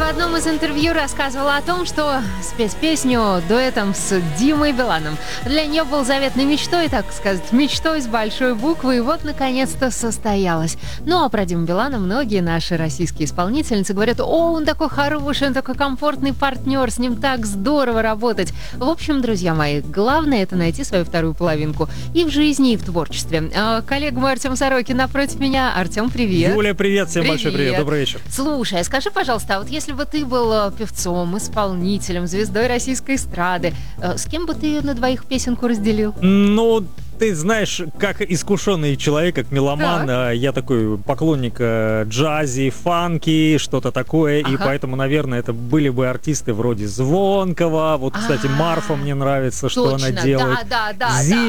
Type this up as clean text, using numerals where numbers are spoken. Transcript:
одном из интервью рассказывала о том, что спеть песню дуэтом с Димой Биланом для нее был заветной мечтой, так сказать, мечтой с большой буквы, и вот наконец-то состоялось. Ну а про Диму Билана многие наши российские исполнительницы говорят: о, он такой хороший, он такой комфортный партнер, с ним так здорово работать. В общем, друзья мои, главное — это найти свою вторую половинку и в жизни, и в творчестве. Коллега мой Артем Сорокин напротив меня. Артем, привет. Юля, привет, всем большой привет, добрый вечер. Слушай, скажи, пожалуйста, а вот если бы ты был певцом, исполнителем, звездой российской эстрады, с кем бы ты на двоих песенку разделил? Ну, ты знаешь, как искушенный человек, как меломан, я такой поклонник джази, фанки, что-то такое, и поэтому, наверное, это были бы артисты вроде Звонкого. Вот, кстати, Марфа мне нравится, что она делает. Да.